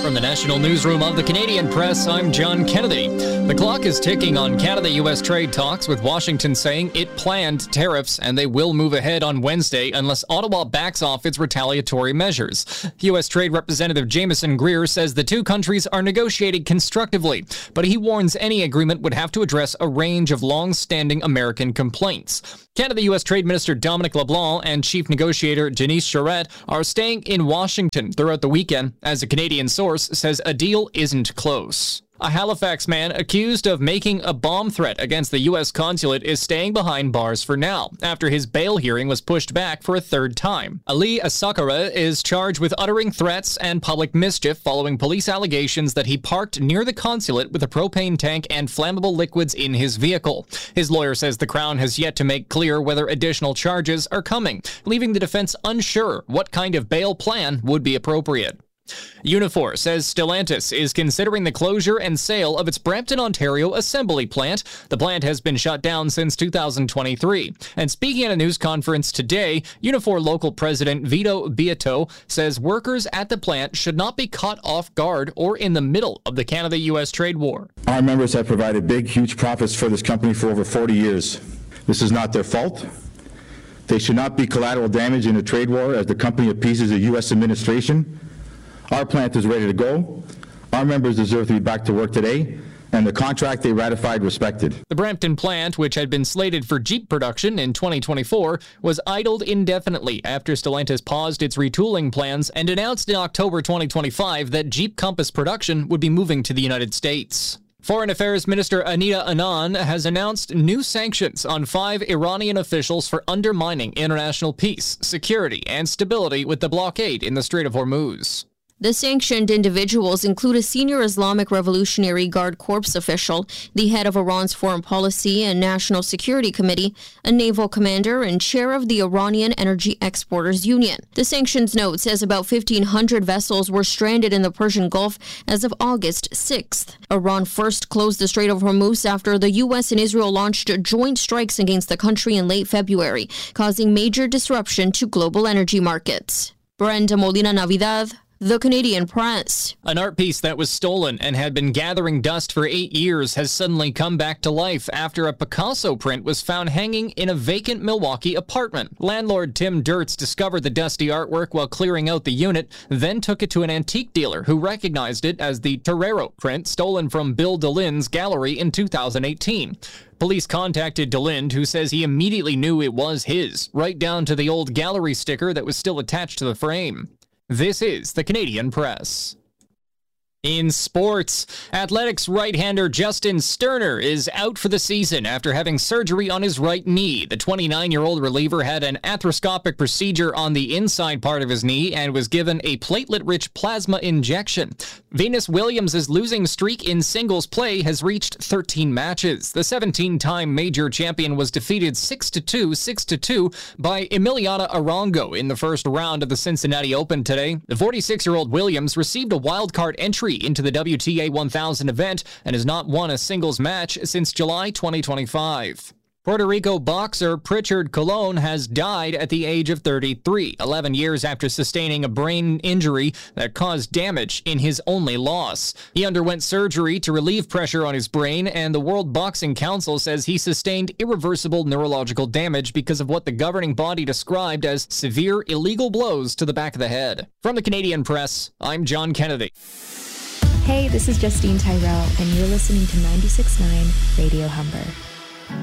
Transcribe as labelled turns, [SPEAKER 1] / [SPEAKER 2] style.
[SPEAKER 1] From the National Newsroom of the Canadian Press, I'm John Kennedy. The clock is ticking on Canada-U.S. trade talks, with Washington saying it planned tariffs and they will move ahead on Wednesday unless Ottawa backs off its retaliatory measures. U.S. Trade Representative Jameson Greer says the two countries are negotiating constructively, but he warns any agreement would have to address a range of long-standing American complaints. Canada-U.S. Trade Minister Dominic LeBlanc and Chief Negotiator Denise Charette are staying in Washington throughout the weekend, as a Canadian source says a deal isn't close. A Halifax man accused of making a bomb threat against the U.S. consulate is staying behind bars for now, after his bail hearing was pushed back for a third time. Ali Asakara is charged with uttering threats and public mischief following police allegations that he parked near the consulate with a propane tank and flammable liquids in his vehicle. His lawyer says the Crown has yet to make clear whether additional charges are coming, leaving the defense unsure what kind of bail plan would be appropriate. Unifor says Stellantis is considering the closure and sale of its Brampton, Ontario assembly plant. The plant has been shut down since 2023. And speaking at a news conference today, Unifor local president Vito Beato says workers at the plant should not be caught off guard or in the middle of the Canada-U.S. trade war.
[SPEAKER 2] Our members have provided big, huge profits for this company for over 40 years. This is not their fault. They should not be collateral damage in a trade war as the company appeases the U.S. administration. Our plant is ready to go. Our members deserve to be back to work today, and the contract they ratified respected.
[SPEAKER 1] The Brampton plant, which had been slated for Jeep production in 2024, was idled indefinitely after Stellantis paused its retooling plans and announced in October 2025 that Jeep Compass production would be moving to the United States. Foreign Affairs Minister Anita Anand has announced new sanctions on 5 Iranian officials for undermining international peace, security, and stability with the blockade in the Strait of Hormuz.
[SPEAKER 3] The sanctioned individuals include a senior Islamic Revolutionary Guard Corps official, the head of Iran's Foreign Policy and National Security Committee, a naval commander, and chair of the Iranian Energy Exporters Union. The sanctions note says about 1,500 vessels were stranded in the Persian Gulf as of August 6th. Iran first closed the Strait of Hormuz after the U.S. and Israel launched joint strikes against the country in late February, causing major disruption to global energy markets. Brenda Molina Navidad, The Canadian Press.
[SPEAKER 1] An art piece that was stolen and had been gathering dust for 8 years has suddenly come back to life after a Picasso print was found hanging in a vacant Milwaukee apartment. Landlord Tim Dirtz discovered the dusty artwork while clearing out the unit, then took it to an antique dealer who recognized it as the Torero print stolen from Bill DeLinde's gallery in 2018. Police contacted DeLinde, who says he immediately knew it was his, right down to the old gallery sticker that was still attached to the frame. This is the Canadian Press. In sports, Athletics right-hander Justin Sterner is out for the season after having surgery on his right knee. The 29-year-old reliever had an arthroscopic procedure on the inside part of his knee and was given a platelet-rich plasma injection. Venus Williams' losing streak in singles play has reached 13 matches. The 17-time major champion was defeated 6-2, 6-2 by Emiliana Arango in the first round of the Cincinnati Open today. The 46-year-old Williams received a wildcard entry into the WTA 1000 event and has not won a singles match since July 2025. Puerto Rico boxer Pritchard Colon has died at the age of 33, 11 years after sustaining a brain injury that caused damage in his only loss. He underwent surgery to relieve pressure on his brain, and the World Boxing Council says he sustained irreversible neurological damage because of what the governing body described as severe illegal blows to the back of the head. From the Canadian Press, I'm John Kennedy.
[SPEAKER 4] Hey, this is Justine Tyrell, and you're listening to 96.9 Radio Humber.